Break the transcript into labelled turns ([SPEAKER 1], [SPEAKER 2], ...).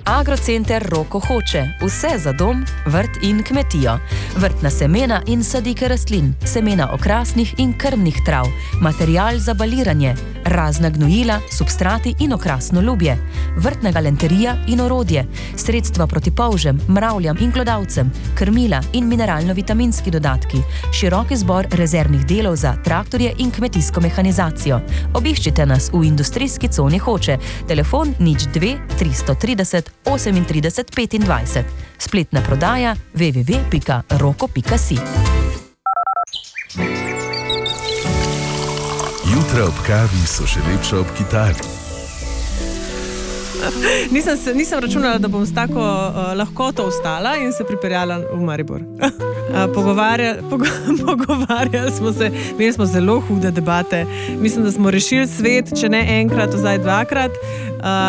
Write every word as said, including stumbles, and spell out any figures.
[SPEAKER 1] Agrocenter Roko Hoče. Vse za dom, vrt in kmetijo. Vrtna semena in sadike rastlin, semena okrasnih in krmnih trav, material za baliranje, razna gnojila, substrati in okrasno ljubje, vrtna galanterija in orodje, sredstva proti polžem, mravljam in glodavcem, krmila in mineralno-vitaminski dodatki, širok izbor rezervnih delov za traktorje in kmetijsko mehanizacijo. Obiščite nas v industrijski coni Hoče. Telefon nič dve tristo trideset osemintrideset petindvajset. Spletna prodaja w w w pika roko pika si.
[SPEAKER 2] Jutra ob kavi so še lepša ob kitari.
[SPEAKER 3] Nisem, se, nisem računala, da bom s tako uh, lahkoto vstala in se pripeljala v Maribor. uh, pogovarja, pogo, pogovarjali smo se, imeli smo zelo hude debate. Mislim, da smo rešili svet, če ne enkrat, zdaj dvakrat. Uh,